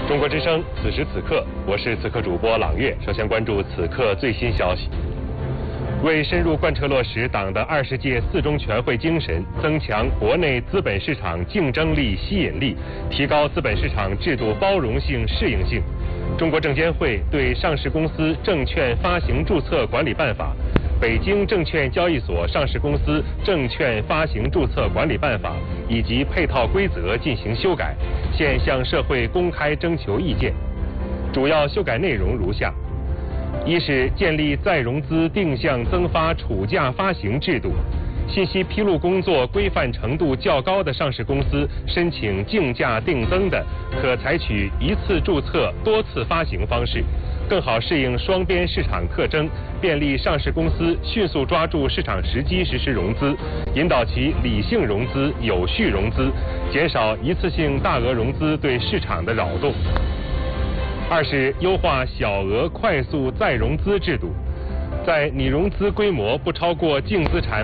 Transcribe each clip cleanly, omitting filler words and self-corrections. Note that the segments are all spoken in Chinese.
中国之声，此时此刻，我是此刻主播朗月。首先关注此刻最新消息。为深入贯彻落实党的20届四中全会精神，增强国内资本市场竞争力、吸引力，提高资本市场制度包容性、适应性，中国证监会对《上市公司证券发行注册管理办法》、北京证券交易所上市公司证券发行注册管理办法以及配套规则进行修改，现向社会公开征求意见。主要修改内容如下：一是建立再融资定向增发储价发行制度，信息披露工作规范程度较高的上市公司申请竞价定增的，可采取一次注册多次发行方式，更好适应双边市场特征，便利上市公司迅速抓住市场时机实施融资，引导其理性融资、有序融资，减少一次性大额融资对市场的扰动。二是优化小额快速再融资制度，在拟融资规模不超过净资产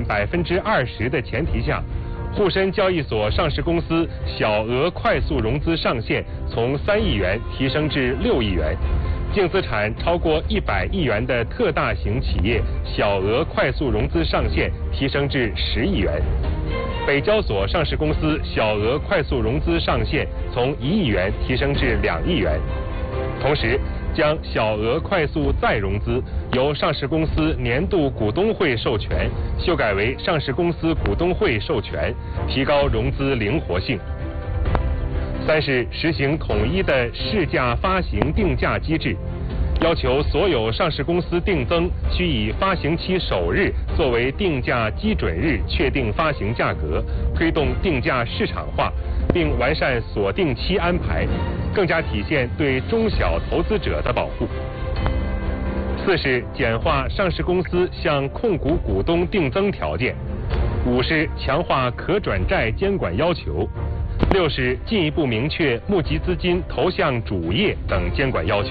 20%的前提下，沪深交易所上市公司小额快速融资上限从3亿元提升至6亿元，净资产超过100亿元的特大型企业小额快速融资上限提升至10亿元，北交所上市公司小额快速融资上限从1亿元提升至2亿元。同时，将小额快速再融资由上市公司年度股东会授权修改为上市公司股东会授权，提高融资灵活性。三是实行统一的市价发行定价机制，要求所有上市公司定增需以发行期首日作为定价基准日确定发行价格，推动定价市场化，并完善锁定期安排，更加体现对中小投资者的保护。四是简化上市公司向控股股东定增条件。五是强化可转债监管要求。六是进一步明确募集资金投向主业等监管要求。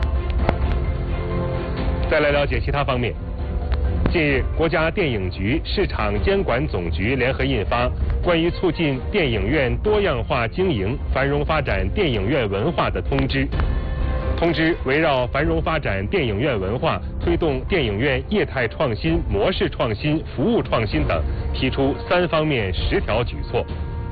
再来了解其他方面。近日，国家电影局市场监管总局联合印发《关于促进电影院多样化经营、繁荣发展电影院文化的通知》。通知围绕繁荣发展电影院文化、推动电影院业态创新、模式创新、服务创新等，提出3方面10条举措。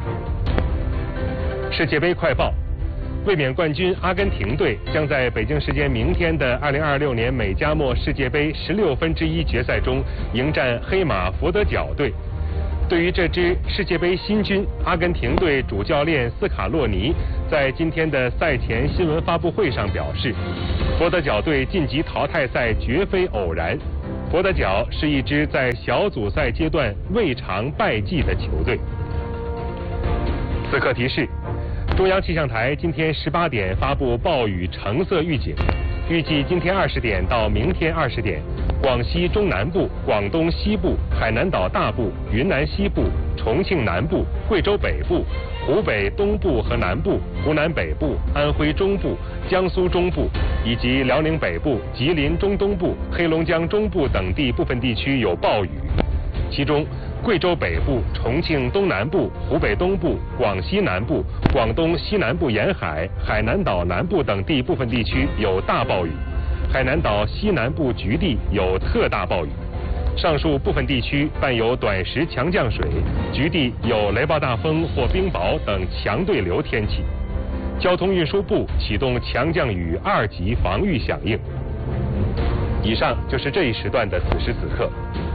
世界杯快报：卫冕冠军阿根廷队将在北京时间明天的2026年美加墨世界杯1/16决赛中迎战黑马佛得角队。对于这支世界杯新军，阿根廷队主教练斯卡洛尼在今天的赛前新闻发布会上表示，佛得角队晋级淘汰赛绝非偶然，佛得角是一支在小组赛阶段未尝败绩的球队。此刻提示：中央气象台今天18点发布暴雨橙色预警，预计今天20点到明天20点，广西中南部、广东西部、海南岛大部、云南西部、重庆南部、贵州北部、湖北东部和南部、湖南北部、安徽中部、江苏中部以及辽宁北部、吉林中东部、黑龙江中部等地部分地区有暴雨，其中贵州北部、重庆东南部、湖北东部、广西南部、广东西南部沿海、海南岛南部等地部分地区有大暴雨，海南岛西南部局地有特大暴雨，上述部分地区伴有短时强降水，局地有雷暴大风或冰雹等强对流天气。交通运输部启动强降雨2级防御响应。以上就是这一时段的此时此刻。